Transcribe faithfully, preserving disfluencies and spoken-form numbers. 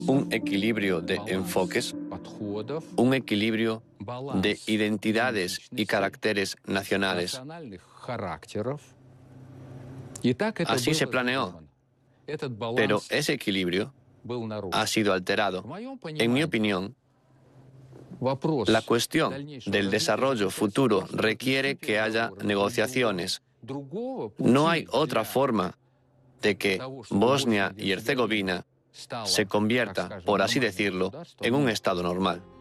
un equilibrio de enfoques, un equilibrio de identidades y caracteres nacionales. Así se planeó, pero ese equilibrio ha sido alterado. En mi opinión, la cuestión del desarrollo futuro requiere que haya negociaciones. No hay otra forma de que Bosnia y Herzegovina se convierta, por así decirlo, en un Estado normal.